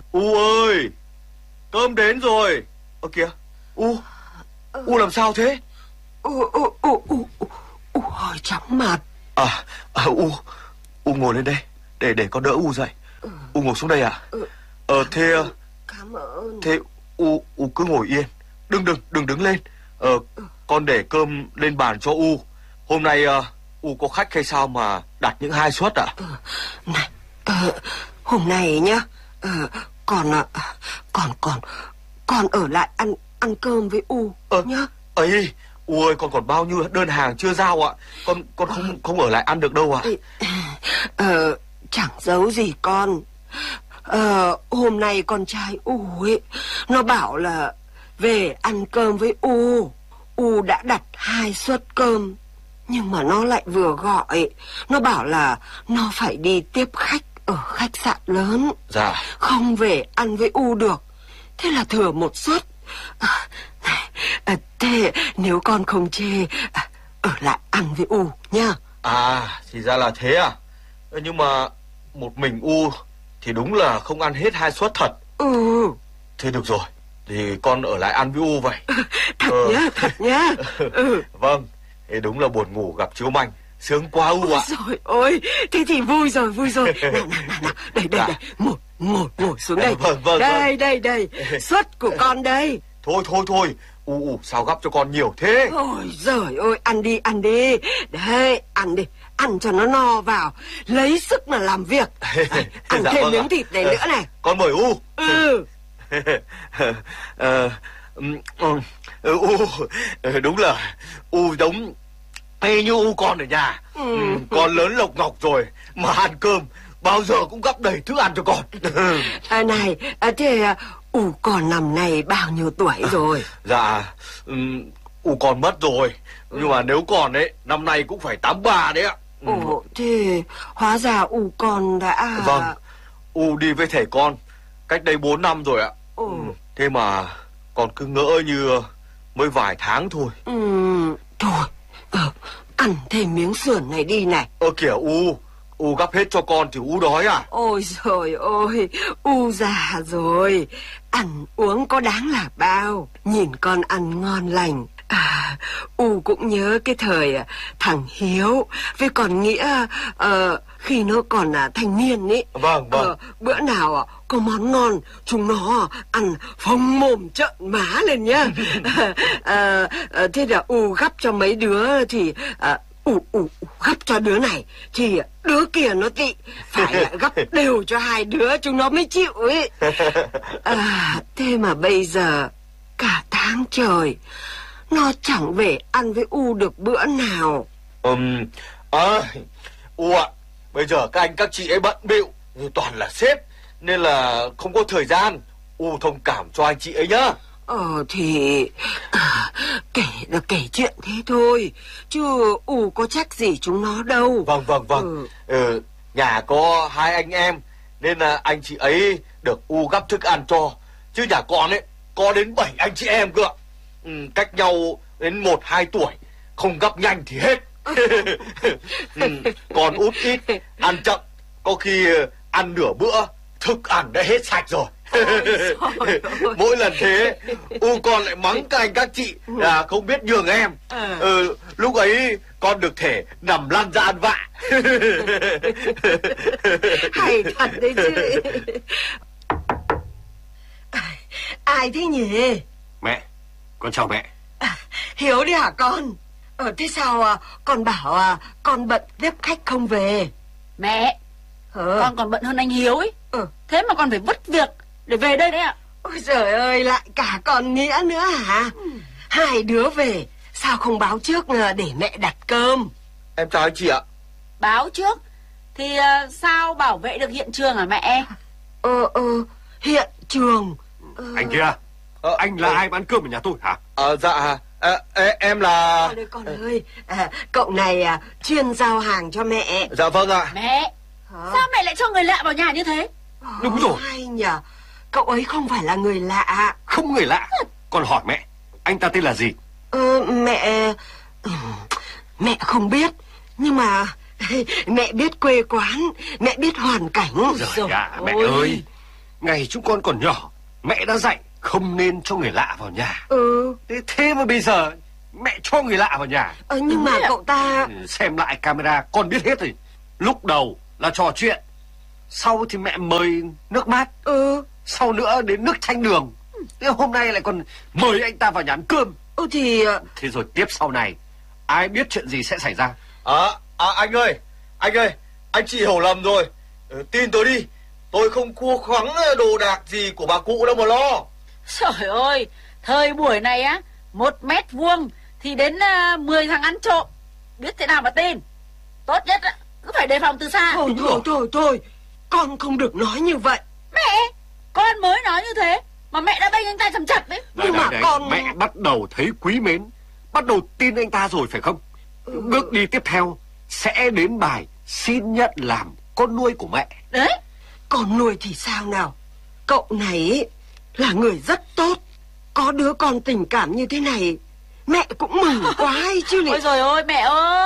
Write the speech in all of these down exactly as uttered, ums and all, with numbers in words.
U ơi, cơm đến rồi. Ơ kìa, U, U làm sao thế? U, U, U, U, U hơi chóng mặt. À, à U, U ngồi lên đây, để để con đỡ U dậy. Ừ. U ngồi xuống đây à? Ừ. Ờ, thế... Cảm ơn. Thế U, U cứ ngồi yên, đừng đừng, đừng đứng lên. Ờ, ừ. Con để cơm lên bàn cho U. Hôm nay uh, U có khách hay sao mà đặt những hai suất à? Ừ. Này, uh, hôm nay nhá, uh, con, uh, con, con, con ở lại ăn ăn cơm với U ờ, nhá. Ấy, U ơi, con còn bao nhiêu đơn hàng chưa giao ạ? Con con không uh, không ở lại ăn được đâu ạ. Ờ, uh, chẳng giấu gì con. Ờ, hôm nay con trai U ấy, nó bảo là về ăn cơm với U. U đã đặt hai suất cơm, nhưng mà nó lại vừa gọi. Nó bảo là nó phải đi tiếp khách ở khách sạn lớn. Dạ. Không về ăn với U được. Thế là thừa một suất. à, à, Thế nếu con không chê, à, ở lại ăn với U nha. À, thì ra là thế à? Nhưng mà một mình U thì đúng là không ăn hết hai suất thật. Ừ. Thế được rồi, thì con ở lại ăn với U vậy. Thật ờ. nhá, thật nhá. Ừ. Vâng, thế đúng là buồn ngủ gặp chiếu manh. Sướng quá U ạ. Rồi, ôi, thế thì vui rồi, vui rồi. Nào, nào, nào, nào. Đây, đây, dạ. đây. Ngồi, ngồi, ngồi xuống đây. Vâng, vâng, đây, vâng. đây, đây. Suất của con đây. Thôi, thôi, thôi. U, U, sao gắp cho con nhiều thế? Ôi giời ơi, ăn đi, ăn đi. Đấy, ăn đi. Ăn cho nó no vào, lấy sức mà làm việc. Đấy, ăn dạ, thêm vâng miếng ạ. thịt này nữa này. Con mời U. Ừ. ờ, U, đúng là U giống y như U con ở nhà. Ừ. Con lớn lộc ngọc rồi mà ăn cơm bao giờ cũng gắp đầy thức ăn cho con. À, này, à, thế U con năm nay bao nhiêu tuổi rồi? Dạ, um, U con mất rồi. Nhưng mà nếu còn ấy, năm nay cũng phải tám ba đấy ạ. Ồ, thế hóa ra U con đã... Vâng, U đi với thầy con cách đây bốn năm rồi ạ. Ồ. Thế mà con cứ ngỡ như mới vài tháng thôi. Ừ, thôi, ờ, ăn thêm miếng sườn này đi này. Ơ kìa U, U gắp hết cho con thì U đói à? Ôi trời ơi, U già rồi, ăn uống có đáng là bao. Nhìn con ăn ngon lành. À, U cũng nhớ cái thời thằng Hiếu với còn Nghĩa uh, khi nó còn uh, thanh niên ấy. Vâng, vâng. Uh, bữa nào uh, có món ngon chúng nó uh, ăn phồng mồm trợn má lên nhá. uh, uh, thế là U gắp cho mấy đứa thì uh, U, U, U gắp cho đứa này thì đứa kia nó tị, phải gắp đều cho hai đứa chúng nó mới chịu ấy. À, thế mà bây giờ cả tháng trời nó chẳng về ăn với U được bữa nào. Ừm, à, U ạ, bây giờ các anh các chị ấy bận bịu, toàn là sếp nên là không có thời gian. U thông cảm cho anh chị ấy nhá. Ờ thì à, kể là kể chuyện thế thôi, chứ U có trách gì chúng nó đâu. Vâng, vâng, vâng. Ừ. Ừ, nhà có hai anh em nên là anh chị ấy được U gắp thức ăn cho. Chứ nhà con ấy có đến bảy anh chị em cơ. Ừ, cách nhau đến một hai tuổi, không gắp nhanh thì hết. Ừ, còn út ít, ăn chậm, có khi ăn nửa bữa thức ăn đã hết sạch rồi. Ôi, mỗi lần thế U con lại mắng các anh các chị là không biết nhường em. À. Ừ, lúc ấy con được thể nằm lăn ra ăn vạ. Hay thật đấy chứ. Ai thế nhỉ? Mẹ, con chào mẹ. À, Hiếu đi hả con? Ờ, thế sao à, con bảo à, con bận tiếp khách không về? Mẹ, ừ. Con còn bận hơn anh Hiếu ấy. Ừ. Thế mà con phải vứt việc để về đây đấy ạ. Ôi trời ơi, lại cả con Nghĩa nữa hả? Ừ. Hai đứa về, sao không báo trước để mẹ đặt cơm? Em chào anh chị ạ. Báo trước thì uh, sao bảo vệ được hiện trường hả mẹ? Ờ, ờ, hiện trường... Ờ... Anh kia, ờ, anh là ờ... ai bán cơm ở nhà tôi hả? Ờ, dạ, à, em là... Con ơi, con ơi, à, cậu này à, chuyên giao hàng cho mẹ. Dạ vâng ạ. Mẹ, hả? Sao mẹ lại cho người lạ vào nhà như thế? Đúng rồi. Hay nhờ, cậu ấy không phải là người lạ. Không người lạ. Con hỏi mẹ, anh ta tên là gì? Ờ, mẹ... Mẹ không biết, nhưng mà mẹ biết quê quán, mẹ biết hoàn cảnh. Rồi à, mẹ ơi, Ngày chúng con còn nhỏ, mẹ đã dạy không nên cho người lạ vào nhà. Ừ. Thế, thế mà bây giờ mẹ cho người lạ vào nhà. ờ, Nhưng mà cậu ta... Ừ, xem lại camera con biết hết rồi. Lúc đầu là trò chuyện, sau thì mẹ mời nước mát, Ừ. sau nữa đến nước chanh đường. Thế hôm nay lại còn mời anh ta vào nhà ăn cơm. Ừ thì... Thế rồi tiếp sau này ai biết chuyện gì sẽ xảy ra. À, à anh ơi, anh ơi, anh chị hiểu lầm rồi. Ừ, tin tôi đi, tôi không cua khoắng đồ đạc gì của bà cụ đâu mà lo. Trời ơi, thời buổi này á, một mét vuông thì đến uh, mười thằng ăn trộm. Biết thế nào mà tin. Tốt nhất á, cứ phải đề phòng từ xa. Thôi thôi thôi thôi, con không được nói như vậy. Mẹ, con mới nói như thế mà mẹ đã bênh anh ta chầm chập đấy. Đấy, Nhưng đấy, mà đấy. con... Mẹ bắt đầu thấy quý mến, bắt đầu tin anh ta rồi phải không? Ừ. Bước đi tiếp theo sẽ đến bài xin nhận làm con nuôi của mẹ. Đấy. Con nuôi thì sao nào? Cậu này ấy, là người rất tốt. Có đứa con tình cảm như thế này, mẹ cũng mừng quá ấy chứ lị. Ôi trời ơi mẹ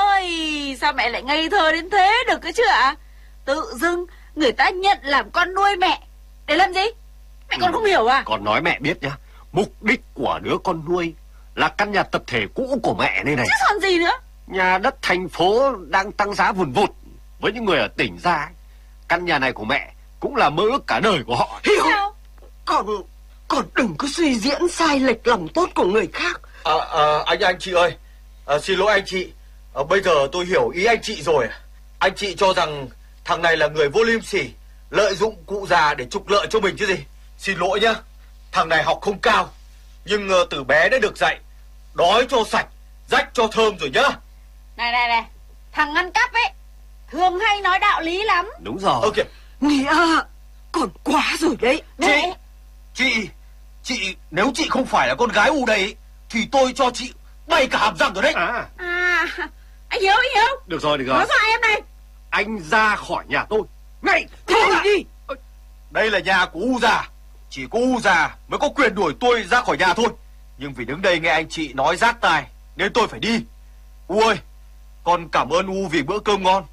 ơi, sao mẹ lại ngây thơ đến thế được cái chứ ạ? Tự dưng người ta nhận làm con nuôi mẹ để làm gì? Mẹ còn Ừ. không hiểu à? Con nói mẹ biết nhá, mục đích của đứa con nuôi là căn nhà tập thể cũ của mẹ đây này. Chứ còn gì nữa. Nhà đất thành phố đang tăng giá vùn vụt. Với những người ở tỉnh ra ấy, căn nhà này của mẹ cũng là mơ ước cả đời của họ. Hiểu. Sao? Con Con đừng có suy diễn sai lệch lòng tốt của người khác. À, à, anh anh chị ơi, à, xin lỗi anh chị. À, bây giờ tôi hiểu ý anh chị rồi. Anh chị cho rằng thằng này là người vô liêm sỉ, lợi dụng cụ già để trục lợi cho mình chứ gì. Xin lỗi nhá, thằng này học không cao, nhưng uh, từ bé đã được dạy đói cho sạch, rách cho thơm rồi nhá. Này này này, thằng ăn cắp ấy thường hay nói đạo lý lắm. Đúng rồi. Ok, Nghĩa còn quá rồi đấy. Mẹ, chị, chị nếu chị không phải là con gái u đây thì tôi cho chị bay cả hàm răng rồi đấy. À, à, anh Hiếu, anh Hiếu, được rồi, được rồi. nói sao em này? Anh ra khỏi nhà tôi ngay. Thôi đi. Đây là nhà của U già, chỉ có U già mới có quyền đuổi tôi ra khỏi nhà thôi. Nhưng vì đứng đây nghe anh chị nói rát tai nên tôi phải đi. U ơi, con cảm ơn U vì bữa cơm ngon.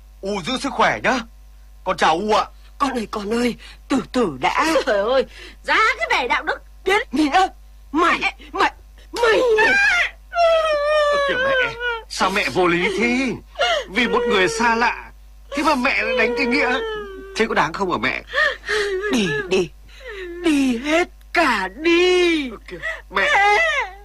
U giữ sức khỏe nhá. Con chào U ạ. Con ơi con ơi, từ từ đã. Trời ơi, ra cái vẻ đạo đức. Biết Nghĩa, mày mày mày này. Ơ kìa mẹ, sao mẹ vô lý thế? Vì một người xa lạ thế mà mẹ lại đánh cái Nghĩa. Thế có đáng không hả mẹ? Đi đi, đi hết cả đi. Mẹ,